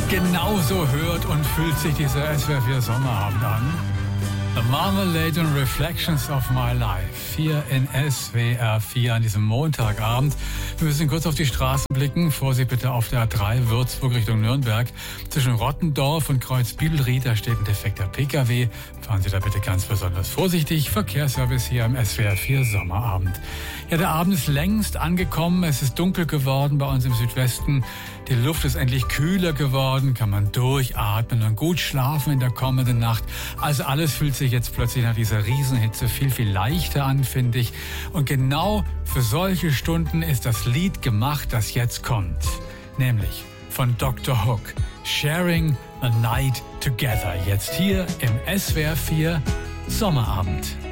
Genauso hört und fühlt sich dieser SWR 4 Sommerabend an. The Marmalade and Reflections of My Life. Hier in SWR 4 an diesem Montagabend. Wir müssen kurz auf die Straßen blicken. Vorsicht bitte auf der A3 Würzburg Richtung Nürnberg. Zwischen Rottendorf und Kreuzbiedelried, da steht ein defekter PKW. Fahren Sie da bitte ganz besonders vorsichtig. Verkehrsservice hier am SWR 4 Sommerabend. Ja, der Abend ist längst angekommen. Es ist dunkel geworden bei uns im Südwesten. Die Luft ist endlich kühler geworden. Kann man durchatmen und gut schlafen in der kommenden Nacht. Also alles fühlt sich jetzt plötzlich nach dieser Riesenhitze viel, viel leichter an, finde ich. Und genau für solche Stunden ist das Lied gemacht, das jetzt kommt. Nämlich von Dr. Hook. Sharing a Night Together. Jetzt hier im SWR 4 Sommerabend.